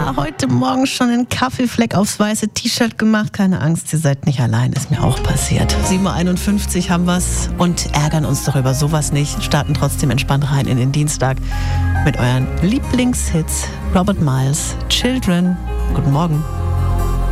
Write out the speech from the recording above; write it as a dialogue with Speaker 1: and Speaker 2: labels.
Speaker 1: heute Morgen schon einen Kaffeefleck aufs weiße T-Shirt gemacht. Keine Angst, ihr seid nicht allein, ist mir auch passiert. 7:51 Uhr haben wir's und ärgern uns doch über sowas nicht. Starten trotzdem entspannt rein in den Dienstag mit euren Lieblingshits. Robert Miles, Children. Guten Morgen.